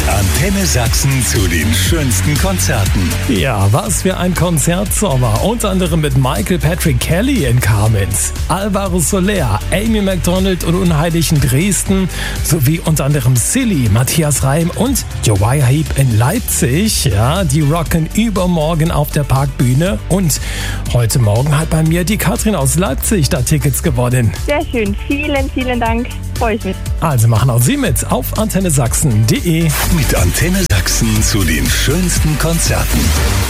Antenne Sachsen zu den schönsten Konzerten. Ja, was für ein Konzertsommer. Unter anderem mit Michael Patrick Kelly in Kamenz, Alvaro Soler, Amy Macdonald und Unheiligen Dresden, sowie unter anderem Silly, Matthias Reim und Uriah Heep in Leipzig. Ja, die rocken übermorgen auf der Parkbühne. Und heute Morgen hat bei mir die Katrin aus Leipzig da Tickets gewonnen. Sehr schön. Vielen, vielen Dank. Freue ich mich. Also machen auch Sie mit auf antennesachsen.de. Mit Antenne Sachsen zu den schönsten Konzerten.